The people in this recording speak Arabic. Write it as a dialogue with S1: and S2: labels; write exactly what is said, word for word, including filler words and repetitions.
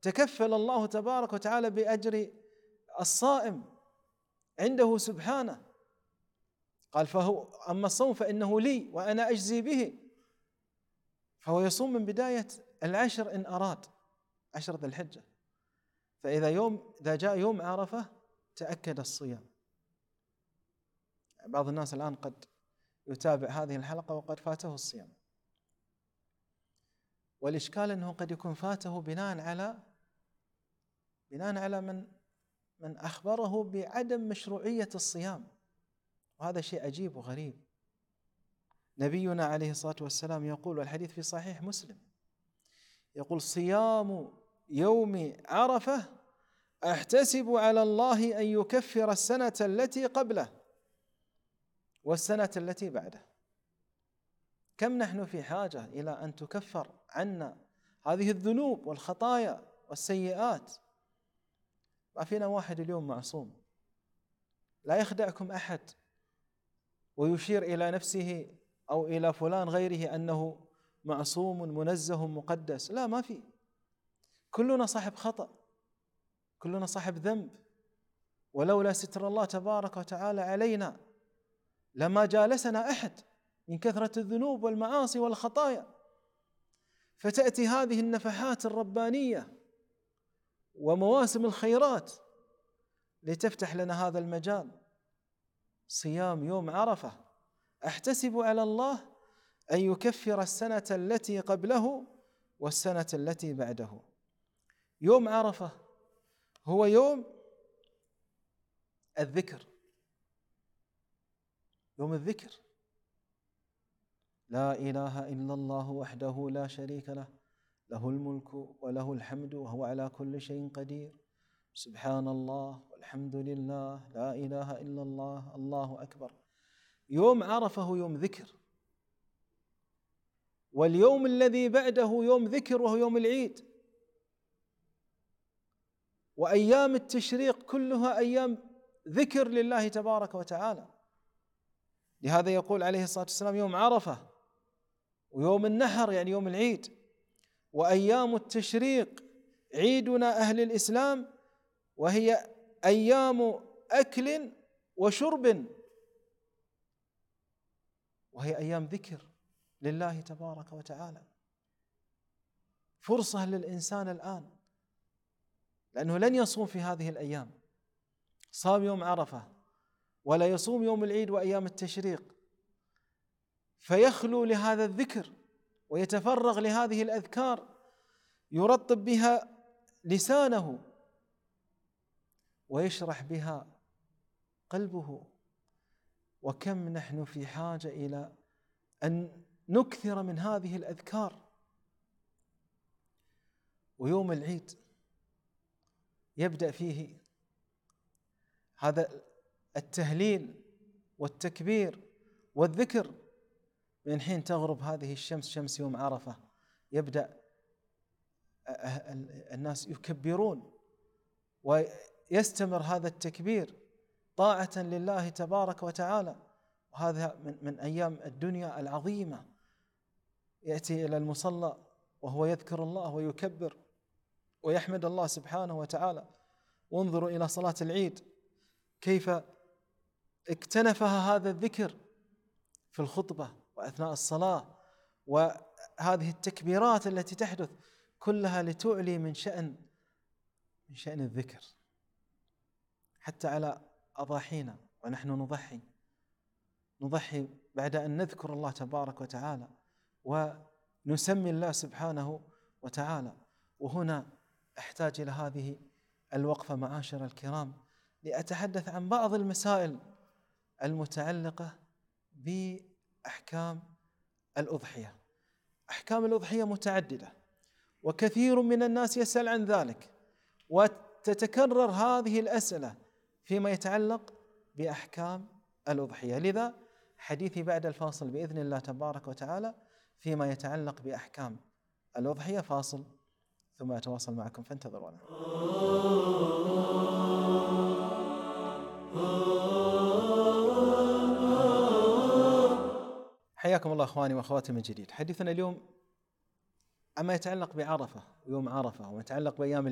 S1: تكفل الله تبارك وتعالى بأجر الصائم عنده سبحانه. قال فهو أما الصوم فإنه لي وأنا أجزي به، فهو يصوم من بداية العشر إن أراد، عشر ذي الحجة. فإذا يوم إذا جاء يوم عرفة تأكد الصيام. بعض الناس الآن قد يتابع هذه الحلقة وقد فاته الصيام، والإشكال أنه قد يكون فاته بناء على بناء على من من أخبره بعدم مشروعية الصيام، وهذا شيء عجيب وغريب. نبينا عليه الصلاة والسلام يقول، والحديث في صحيح مسلم، يقول صيام يوم عرفة أحتسب على الله أن يكفر السنة التي قبله والسنة التي بعده. كم نحن في حاجة إلى أن تكفر عنا هذه الذنوب والخطايا والسيئات. ما فينا واحد اليوم معصوم، لا يخدعكم أحد ويشير إلى نفسه أو إلى فلان غيره أنه معصوم منزه مقدس. لا، ما في. كلنا صاحب خطأ، كلنا صاحب ذنب، ولولا ستر الله تبارك وتعالى علينا لما جالسنا أحد من كثرة الذنوب والمعاصي والخطايا. فتأتي هذه النفحات الربانية ومواسم الخيرات لتفتح لنا هذا المجال. صيام يوم عرفة أحتسب على الله أن يكفر السنة التي قبله والسنة التي بعده. يوم عرفة هو يوم الذكر، يوم الذكر. لا إله إلا الله وحده لا شريك له، له الملك وله الحمد وهو على كل شيء قدير، سبحان الله والحمد لله لا إله إلا الله الله أكبر. يوم عرفة هو يوم ذكر، واليوم الذي بعده يوم ذكر وهو يوم العيد. وأيام التشريق كلها أيام ذكر لله تبارك وتعالى. لهذا يقول عليه الصلاة والسلام يوم عرفة ويوم النحر يعني يوم العيد. وأيام التشريق عيدنا أهل الإسلام، وهي أيام أكل وشرب، وهي أيام ذكر لله تبارك وتعالى. فرصة للإنسان الآن، لأنه لن يصوم في هذه الأيام. صام يوم عرفة ولا يصوم يوم العيد وأيام التشريق، فيخلو لهذا الذكر ويتفرغ لهذه الأذكار، يرطب بها لسانه ويشرح بها قلبه. وكم نحن في حاجة إلى أن نكثر من هذه الأذكار. ويوم العيد يبدأ فيه هذا التهليل والتكبير والذكر من حين تغرب هذه الشمس، شمس يوم عرفة. يبدأ الناس يكبرون ويستمر هذا التكبير طاعة لله تبارك وتعالى. وهذا من, من أيام الدنيا العظيمة. يأتي إلى المصلى وهو يذكر الله ويكبر ويحمد الله سبحانه وتعالى. وانظروا إلى صلاة العيد كيف اكتنفها هذا الذكر في الخطبة وأثناء الصلاة، وهذه التكبيرات التي تحدث كلها لتعلي من شأن من شأن الذكر. حتى على أضاحينا ونحن نضحي نضحي بعد أن نذكر الله تبارك وتعالى ونسمي الله سبحانه وتعالى. وهنا أحتاج إلى هذه الوقفة معاشر الكرام لأتحدث عن بعض المسائل المتعلقة بأحكام الأضحية. أحكام الأضحية متعددة، وكثير من الناس يسأل عن ذلك، وتتكرر هذه الأسئلة فيما يتعلق بأحكام الأضحية. لذا حديثي بعد الفاصل بإذن الله تبارك وتعالى فيما يتعلق بأحكام الأضحية. فاصل ثم أتواصل معكم، فانتظرونا. حياكم الله أخواني وأخواتي من جديد. حديثنا اليوم عما يتعلق بعرفة ويوم عرفة وما يتعلق بأيام